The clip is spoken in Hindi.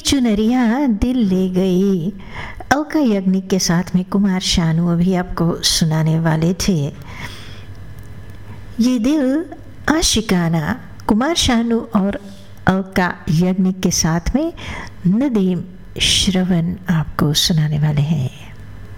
चुनरिया दिल ले गई। अलका याग्निक के साथ में कुमार शानू अभी आपको सुनाने वाले थे। ये दिल आशिकाना कुमार शानू और अलका याग्निक के साथ में नदीम श्रवण आपको सुनाने वाले हैं।